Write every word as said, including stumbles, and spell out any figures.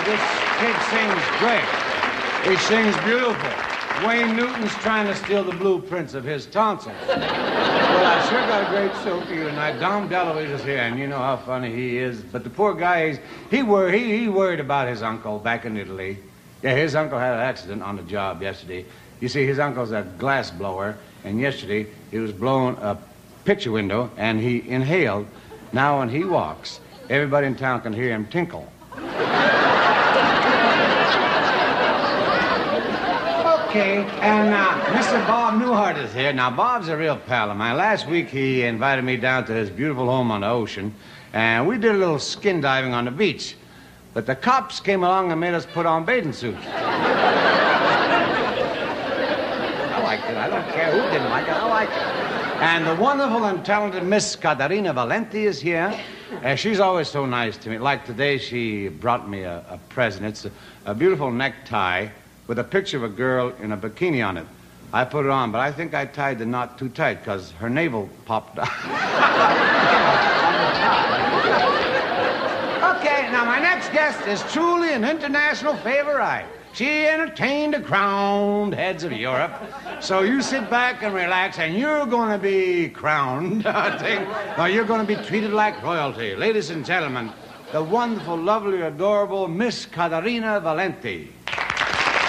this kid sings great. He sings beautiful. Wayne Newton's trying to steal the blueprints of his tonsils. Well, I sure got a great show for you tonight. Dom DeLuise is here, and you know how funny he is. But the poor guy, he's, he, wor- he, he worried about his uncle back in Italy. Yeah, his uncle had an accident on the job yesterday. You see, his uncle's a glass blower, and yesterday he was blowing a picture window, and he inhaled. Now when he walks, everybody in town can hear him tinkle. Okay, and uh, Mister Bob Newhart is here. Now, Bob's a real pal of mine. Last week, he invited me down to his beautiful home on the ocean, and we did a little skin diving on the beach. But the cops came along and made us put on bathing suits. I liked it. I don't care who didn't like it. I liked it. And the wonderful and talented Miss Catarina Valenti is here. Uh, she's always so nice to me. Like today, she brought me a, a present. It's a, a beautiful necktie with a picture of a girl in a bikini on it. I put it on, but I think I tied the knot too tight because her navel popped out. Okay, now my next guest is truly an international favorite. She entertained the crowned heads of Europe. So you sit back and relax, and you're going to be crowned. I think. Well, you're going to be treated like royalty. Ladies and gentlemen, the wonderful, lovely, adorable Miss Catarina Valenti.